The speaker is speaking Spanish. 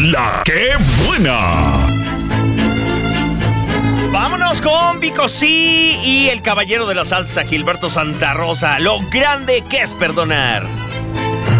La que buena. Vámonos con Vico Sí y el caballero de la salsa, Gilberto Santa Rosa. Lo grande que es perdonar.